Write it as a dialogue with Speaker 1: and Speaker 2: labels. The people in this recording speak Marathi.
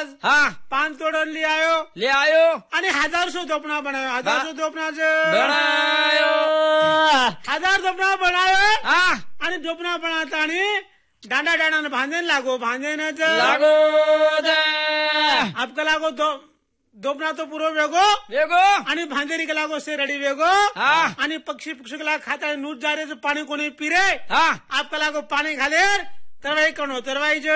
Speaker 1: महाराज
Speaker 2: हाँ
Speaker 1: पान तोड़न ले आयो
Speaker 2: ले आयो
Speaker 1: आणि 1000 धोपना बनायो 1000 धोपना
Speaker 2: बनायो
Speaker 1: 1000 धोपना बनायो
Speaker 2: हाँ
Speaker 1: आणि धोपना बनाता आणि डांडा डांडा बांधेन लागो बांधेनच
Speaker 2: लागो दे
Speaker 1: आपका लागो धोपना तो पुरो वेगो
Speaker 2: वेगो
Speaker 1: आणि भांदेरी के लागो से रेडी वेगो
Speaker 2: हाँ
Speaker 1: आणि पक्षी पक्षी के खाता नूत जा रे पाणी कोणी पिरे
Speaker 2: हाँ
Speaker 1: आपका लागो पाणी घाले तरवाई करणो तरवाई